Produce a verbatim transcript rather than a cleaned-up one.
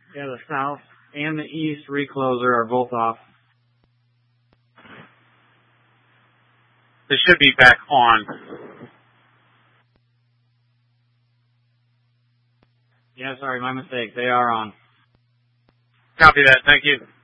Yeah, the south and the east recloser are both off. They should be back on. Yeah, sorry, my mistake. They are on. Copy that. Thank you.